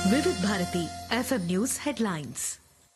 వివిధ Bharati FM news headlines.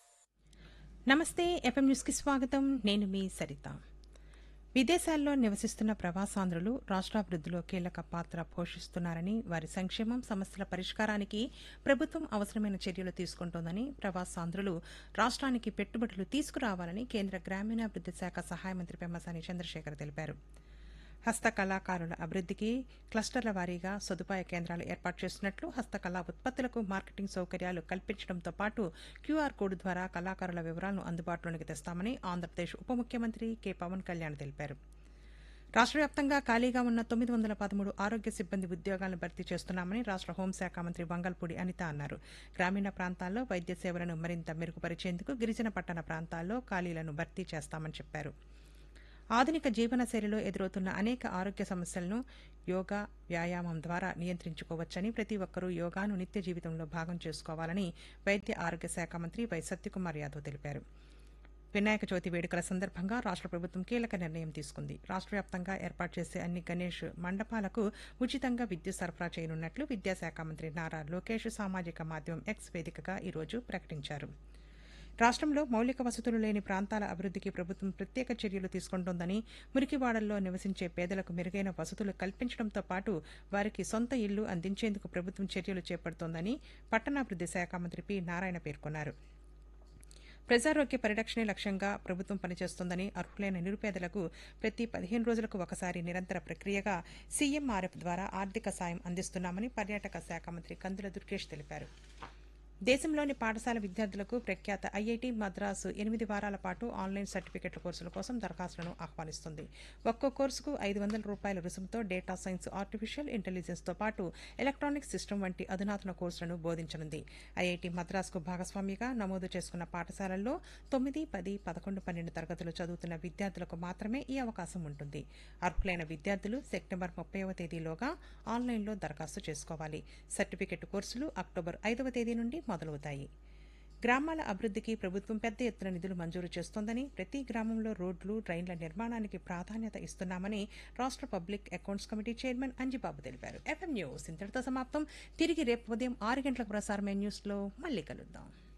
నమస్తే. FM న్యూస్కి స్వాగతం. నేను మీ సరిత. విదేశాల్లో నివసిస్తున్న ప్రవాసాంధ్రులు రాష్ట్రాభివృద్ధిలో కీలక పాత్ర పోషిస్తున్నారని, వారి సంక్షేమం, సమస్యల పరిష్కారానికి ప్రభుత్వం అవసరమైన చర్యలు తీసుకుంటోందని, ప్రవాసాంధ్రులు రాష్ట్రానికి పెట్టుబడులు తీసుకురావాలని కేంద్ర గ్రామీణాభివృద్ది శాఖ సహాయ మంత్రి పెమ్మసాని చంద్రశేఖర్ తెలిపారు. హస్తకళాకారుల అభివృద్ధికి క్లస్టర్ల వారీగా సదుపాయ కేంద్రాలు ఏర్పాటు చేస్తున్నట్లు, హస్తకళా ఉత్పత్తులకు మార్కెటింగ్ సౌకర్యాలు కల్పించడంతో పాటు క్యూఆర్ కోడ్ ద్వారా కళాకారుల వివరాలను అందుబాటులోకి తెస్తామని ఆంధ్రప్రదేశ్ ఉప ముఖ్యమంత్రి కె పవన్ కళ్యాణ్ తెలిపారు. రాష్ట్ర వ్యాప్తంగా ఖాళీగా ఉన్న 913 ఆరోగ్య సిబ్బంది ఉద్యోగాలను భర్తీ చేస్తున్నామని రాష్ట్ర హోంశాఖ మంత్రి వంగల్పూడి అనిత అన్నారు. గ్రామీణ ప్రాంతాల్లో వైద్య సేవలను మరింత మెరుగుపరిచేందుకు గిరిజన పట్టణ ప్రాంతాల్లో ఖాళీలను భర్తీ చేస్తామని చెప్పారు. ఆధునిక జీవనశైలిలో ఎదురవుతున్న అనేక ఆరోగ్య సమస్యలను యోగా, వ్యాయామం ద్వారా నియంత్రించుకోవచ్చని, ప్రతి ఒక్కరూ యోగాను నిత్య జీవితంలో భాగం చేసుకోవాలని వైద్య ఆరోగ్య శాఖ మంత్రి వై సత్యకుమార్ యాదవ్ తెలిపారు. వినాయక చవితి వేడుకల సందర్భంగా రాష్ట్ర ప్రభుత్వం కీలక నిర్ణయం తీసుకుంది. రాష్ట్ర వ్యాప్తంగా ఏర్పాటు చేసే అన్ని గణేష్ మండపాలకు ఉచితంగా విద్యుత్ సరఫరా చేయనున్నట్లు విద్యాశాఖ మంత్రి నారా లోకేష్ సామాజిక మాధ్యమం ఎక్స్ వేదికగా ఈరోజు ప్రకటించారు. రాష్ట్రంలో మౌలిక వసతులు లేని ప్రాంతాల అభివృద్ధికి ప్రభుత్వం ప్రత్యేక చర్యలు తీసుకుంటోందని, మురికివాడల్లో నివసించే పేదలకు మెరుగైన వసతులు కల్పించడంతో పాటు వారికి సొంత ఇల్లు అందించేందుకు ప్రభుత్వం చర్యలు చేపడుతోందని పట్టణాభివృద్ది శాఖ మంత్రి పి నారాయణ పేర్కొన్నారు. ప్రజారోగ్య పరిరక్షణే లక్ష్యంగా ప్రభుత్వం పనిచేస్తోందని, అర్హులైన నిరుపేదలకు ప్రతి 15 రోజులకు ఒకసారి నిరంతర ప్రక్రియగా సీఎంఆర్ఎఫ్ ద్వారా ఆర్థిక సాయం అందిస్తున్నామని పర్యాటక శాఖ మంత్రి కందుల దుర్గేష్ తెలిపారు. దేశంలోని పాఠశాల విద్యార్థులకు ప్రఖ్యాత ఐఐటి మద్రాసు 8 వారాల పాటు ఆన్లైన్ సర్టిఫికెట్ల కోర్సుల కోసం దరఖాస్తులను ఆహ్వానిస్తుంది. ఒక్కో కోర్సుకు ₹500 రుసుముతో డేటా సైన్స్, ఆర్టిఫిషియల్ ఇంటెలిజెన్స్తో పాటు ఎలక్ట్రానిక్ సిస్టమ్ వంటి అధునాతన కోర్సులను బోధించనుంది. ఐఐటి మద్రాసుకు భాగస్వామిగా నమోదు చేసుకున్న పాఠశాలల్లో 9, 10, 11, 12 తరగతులు చదువుతున్న విద్యార్థులకు మాత్రమే ఈ అవకాశం ఉంటుంది. అర్హులైన విద్యార్థులు సెప్టెంబర్ 30వ తేదీలోగా ఆన్లైన్లో దరఖాస్తు చేసుకోవాలి. సర్టిఫికెట్ కోర్సులు అక్టోబర్ 5వ తేదీ నుండి మొదలవుతాయి. గ్రామాల అభివృద్ధికి ప్రభుత్వం పెద్ద ఎత్తున నిధులు మంజూరు చేస్తోందని, ప్రతి గ్రామంలో రోడ్లు, డ్రైన్ల నిర్మాణానికి ప్రాధాన్యత ఇస్తున్నామని రాష్ట్ర public accounts committee chairman Anjibabu తెలిపారు. ఎఫ్ఎం న్యూస్ ఇంతటితో సమాప్తం. తిరిగి రేపు ఉదయం 6 గంటలకు ప్రసారమైన న్యూస్లో మళ్ళీ కలుద్దాం.